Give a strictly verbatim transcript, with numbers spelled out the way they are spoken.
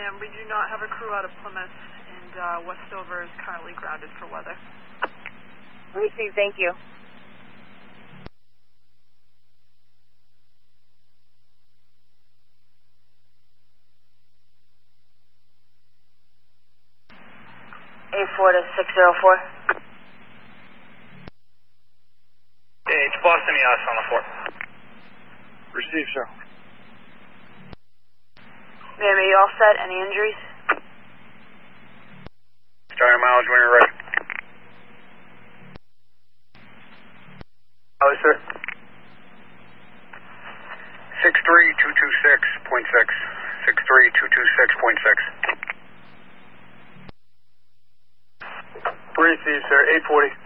ma'am, we do not have a crew out of Plymouth, and uh, Westover is currently grounded for weather. Receive, thank you. eight four to six zero four. Hey, it's Boston Yachts on the four. Receive, sir. Ma'am, are you all set? Any injuries? Starting mileage when you're ready. Oh, sir. six three two two six point six. six three two two six point six. Receive, sir. eight forty.